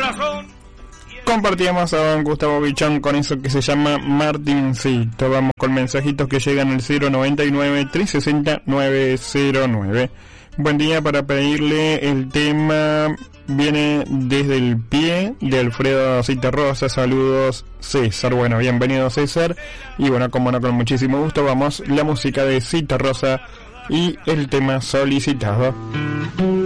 Compartíamos a don Gustavo Bichón con eso que se llama Martincito. Vamos con mensajitos que llegan al 099-360-909. Buen día, para pedirle el tema viene desde el pie de Alfredo Citarrosa. Saludos, César. Bueno, bienvenido, César. Y bueno, como no, con muchísimo gusto, vamos la música de Citarrosa y el tema solicitado.